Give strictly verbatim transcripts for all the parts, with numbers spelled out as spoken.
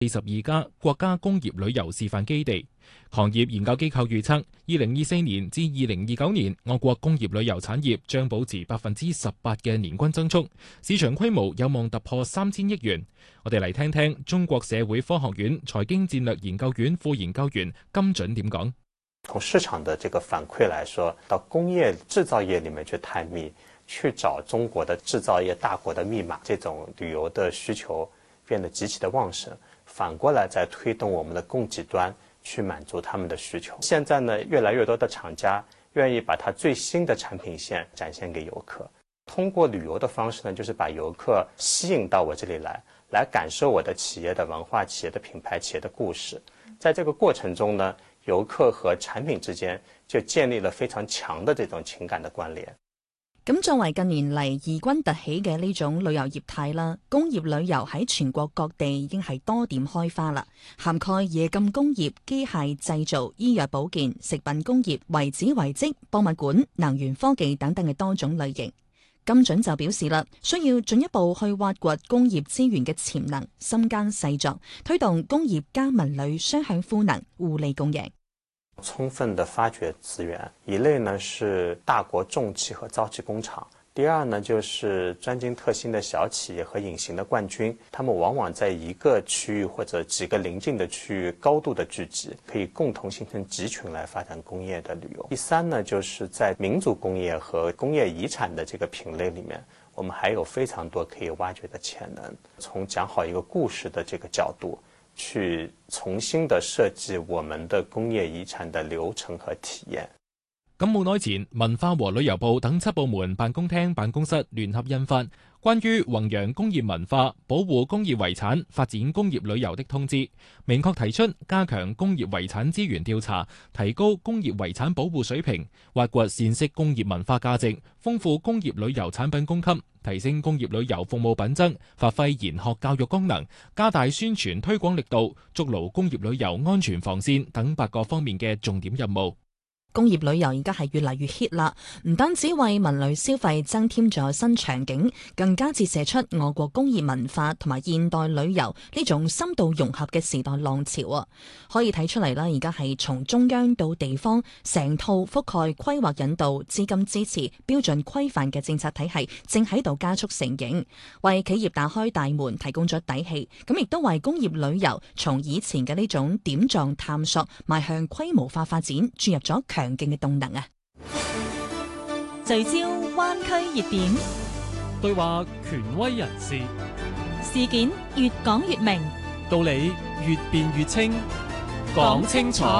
四十二家國家工業旅遊示範基地。行業研究機構預測，二零二四年至二零二九年，我國工業旅遊產業將保持百分之十八嘅年均增速，市場規模有望突破三千億元。我哋嚟聽聽中國社會科學院財經戰略研究院副研究員金準點講。 從市場的這個反饋來說，到工業製造業裏面去探秘，去找中國的製造業大國的密碼，這種旅遊的需求變得極其的旺盛。反過來再推動我們的供給端去滿足他們的需求。現在呢，越來越多的廠家願意把它最新的產品線展現給遊客。通過旅遊的方式呢，就是把遊客吸引到我這裡來，來感受我的企業的文化、企業的品牌、企業的故事。在這個過程中呢，遊客和產品之間就建立了非常強的這種情感的關聯。 咁作為近年嚟異軍突起嘅呢種旅遊業態啦，工業旅遊喺全國各地已經係多點開花啦，涵蓋冶金工業、機械製造、醫藥保健、食品工業、遺址遺跡、博物館、能源科技等等嘅多種類型。金準就表示啦，需要進一步去挖掘工業資源嘅潛能，深耕細作，推動工業加文旅雙向賦能，互利共贏。 充分的發掘資源，一類呢是大國重器和造器工廠，第二呢就是專精特新的小企業和隱形的冠軍，他們往往在一個區域或者幾個鄰近的區域高度的聚集，可以共同形成集群來發展工業的旅遊。第三呢就是在民族工業和工業遺產的這個品類裡面，我們還有非常多可以挖掘的潛能，從講好一個故事的這個角度去重新的設計我們的工業遺產的流程和體驗。 咁冇耐前，文化和旅遊部等七部門辦公廳辦公室聯合印發關於弘揚工業文化、保護工業遺產、發展工業旅遊的通知，明確提出加強工業遺產資源調查，提高工業遺產保護水平，挖掘善釋工業文化價值，豐富工業旅遊產品供給，提升工業旅遊服務品質，發揮研學教育功能，加大宣傳推廣力度，築牢工業旅遊安全防線等八個方面嘅重點任務。 工業旅遊而家係越嚟越 hit 啦，唔單止為文旅消費增添咗新場景，更加折射出我國工業文化同埋現代旅遊呢種深度融合嘅時代浪潮啊！可以睇出嚟啦，而家係從中央到地方，成套覆蓋規劃引導、資金支持、標準規範嘅政策體系正喺度加速成型，為企業打開大門，提供咗底氣，咁亦都為工業旅遊從以前嘅呢種點狀探索，邁向規模化發展，注入咗強強勁嘅動能啊！ 聚焦灣區熱點， 對話權威人士， 事件越講越明， 道理越辯越清，講清楚。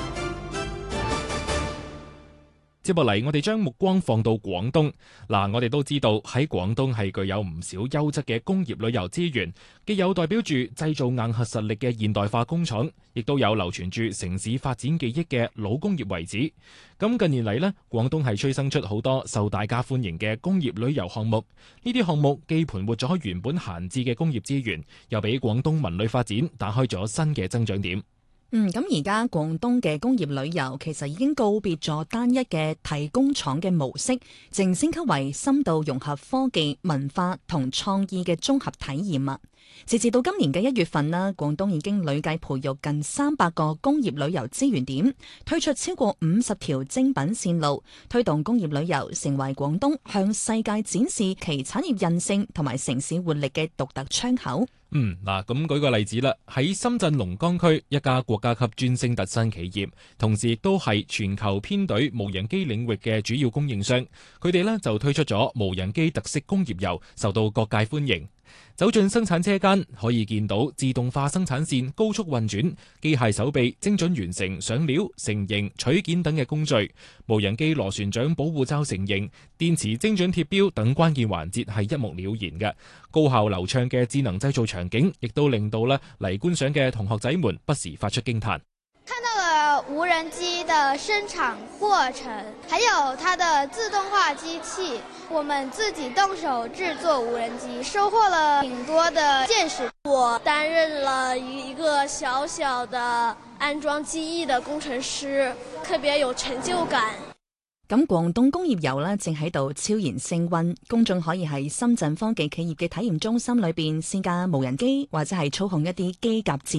接落嚟，我哋將目光放到廣東。嗱，我哋都知道喺廣東係具有唔少優質嘅工業旅遊資源，既有代表住製造硬核實力嘅現代化工廠，亦都有流傳住城市發展記憶嘅老工業遺址。咁近年嚟呢，廣東係催生出好多受大家歡迎嘅工業旅遊項目。呢啲項目既盤活咗原本閒置嘅工業資源，又俾廣東文旅發展打開咗新嘅增長點。 嗯，咁而家廣東嘅工業旅遊其實已經告別咗單一嘅提工廠嘅模式，正升級為深度融合科技、文化同創意嘅綜合體驗啊！截至到今年嘅一月份啦，廣東已經累計培育近三百個工業旅遊資源點，推出超過五十條精品線路，推動工業旅遊成為廣東向世界展示其產業韌性同埋城市活力嘅獨特窗口。 嗯，嗱，咁舉個例子啦，喺深圳龍崗區一家國家級專升特新企業，同時亦都係全球編隊無人機領域嘅主要供應商，佢哋呢就推出咗無人機特色工業遊，受到各界歡迎。走進生產車間，可以見到自動化生產線高速運轉，機械手臂精準完成上料、成型、取件等嘅工序，無人機螺旋槳保護罩成型，電池精準貼標等關鍵環節係一目了然嘅。高效流暢嘅智能製造場景，亦都令到咧嚟觀賞嘅同學仔們不時發出驚嘆。 看到了無人機的生產過程，還有它的自動化機器，我們自己動手製作無人機，收穫了挺多的見識。 我擔任了一個小小的安裝機翼的工程師，特別有成就感。 咁廣東工業遊呢，正喺度悄然升溫，公眾可以喺深圳科技企業嘅體驗中心裏邊試駕無人機，或者係操控一啲機甲戰